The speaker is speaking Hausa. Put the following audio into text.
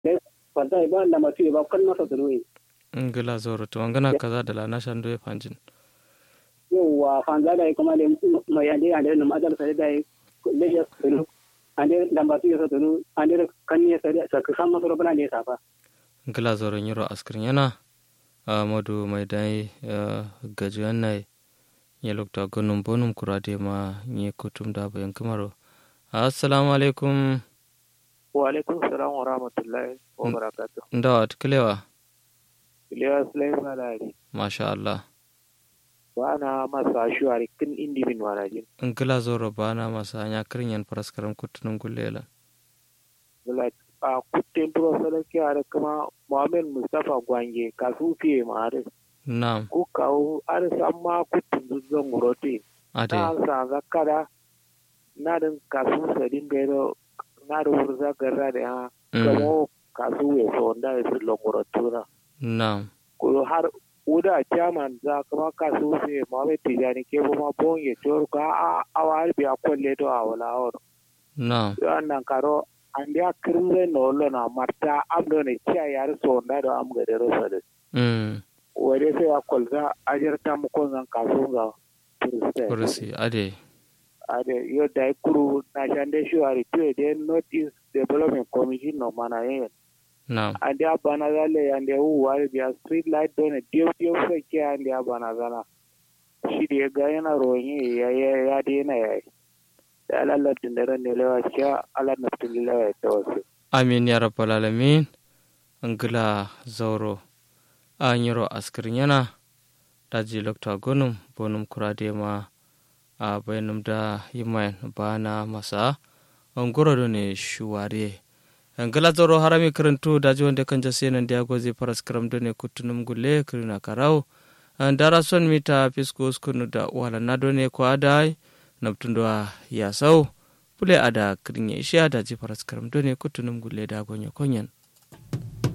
dai fanta ba la matu ba kan masa duro ngila zoro to ngana kaza da la nashan do fanjin yawa fanta da kuma le mai ande ande na madal sai dai le ya duro ande da matu ya duro ande kan ne sai sa ka san masa bana ne safa ngila zoro nyiro askrin yana amadu mai dai gajiyan nai ya lokta gonum bonum kurade ma nye kutum da bayan kamaro assalamu alaikum wa alaikum salam wa rahmatullahi wa barakatuh ndawa tuklewa Ilyas Sulaiman Ali masha Allah bana masa shuwari kin indi min warajin ngila zoro bana masa nya kirinyan paraskaram kutunum gulela like a kutten pro salaki are kuma Muhammad Mustafa Gwange kasu fiye ma are na'am ku kawo are samma kuttun zuzon gurote ade na sa zakara na din kasu sadin gairo na da wurza garra da ya kamo kasu ya so da ya longorotura na'am ko har uda chairman za kuma kasu se Muhammad Tijani ke kuma bonge tor ka awar bi akolle to awala or na'am nan karo andia kirle no lo na marta amdo ne chia yar so nda do am gade ro sade wore se akolga ajarta mu ko zan kasu ga kursi ade yo dai kuru na jande shuari to de notice development commission no mana yen na'am ande abana gale ande wari dia street light don dio fake ande abana gala shi de ga yana royi ya de na ya ala Allah tindara ne lewa cha ala naftin lewa tawassu amin ya rabbal alamin angila zauro anyiro askirin yana daji lokta gonum bonum kurade ma a bayanum da yimayan bana masa angoro ne shuware angala zoro harami karantu daji wanda kan jase nan da goze paras karam do ne kutunum gulle kirina karau andara son mita pisko skunu da wala na do ne ko adai naptundo ya sau pule ada kirinye isha daji paras karam do ne kutunum gulle da gonyo konyen